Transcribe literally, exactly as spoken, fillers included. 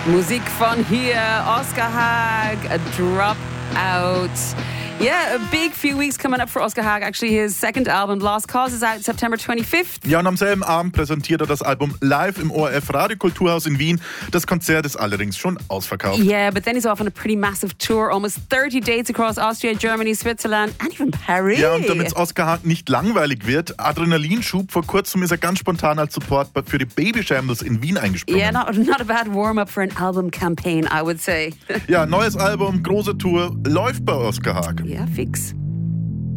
Musik von hier, Oscar Haag, a Drop Out. Yeah, a big few weeks coming up for Oscar Haag. Actually, his second album, Lost Cause, is out September twenty-fifth. Ja, und am selben Abend präsentiert er das Album live im O R F Radiokulturhaus in Wien. Das Konzert ist allerdings schon ausverkauft. Yeah, but then he's off on a pretty massive tour, almost thirty dates across Austria, Germany, Switzerland and even Paris. Ja, und damit es Oscar Haag nicht langweilig wird, Adrenalinschub, vor kurzem ist er ganz spontan als Support für die Baby Shambles in Wien eingesprungen. Yeah, not, not a bad warm-up for an album campaign, I would say. Ja, neues Album, große Tour, läuft bei Oscar Haag. Ja, fix.